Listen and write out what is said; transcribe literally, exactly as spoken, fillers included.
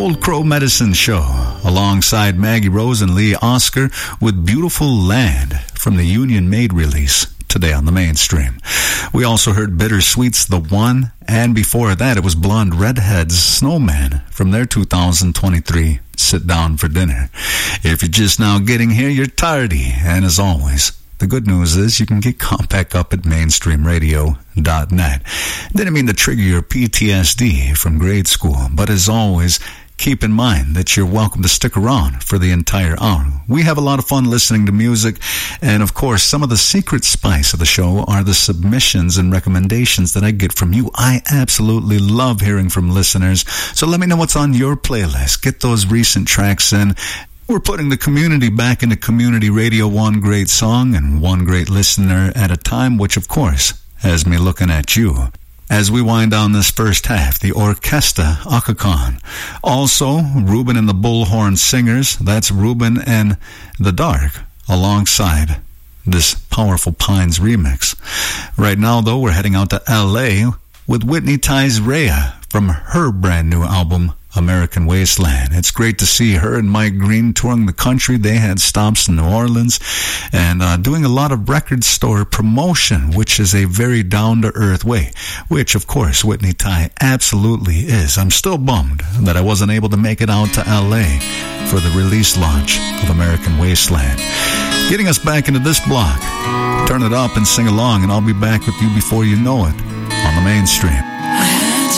Old Crow Medicine Show, alongside Maggie Rose and Lee Oscar with Beautiful Land from the Union Made release today on the mainstream. We also heard Bittersweet's The One, and before that it was Blonde Redhead's Snowman from their two thousand twenty-three Sit Down for Dinner. If you're just now getting here, you're tardy, and as always, the good news is you can get caught back up at mainstream radio dot net. Didn't mean to trigger your P T S D from grade school, but as always, keep in mind that you're welcome to stick around for the entire hour. We have a lot of fun listening to music, and of course, some of the secret spice of the show are the submissions and recommendations that I get from you. I absolutely love hearing from listeners, so let me know what's on your playlist. Get those recent tracks in. We're putting the community back into community radio, one great song and one great listener at a time, which of course has me looking at you. As we wind down this first half, the Orquesta Ocacon. Also, Ruben and the Bullhorn Singers, that's Ruben and The Dark, alongside this Powerful Pines remix. Right now, though, we're heading out to L A with Whitney Ties Rhea from her brand new album, American Wasteland. It's great to see her and Mike Green touring the country. They had stops in New Orleans and uh, doing a lot of record store promotion, which is a very down-to-earth way, which, of course, Whitney Tie absolutely is. I'm still bummed that I wasn't able to make it out to L A for the release launch of American Wasteland. Getting us back into this block. Turn it up and sing along, and I'll be back with you before you know it on the mainstream.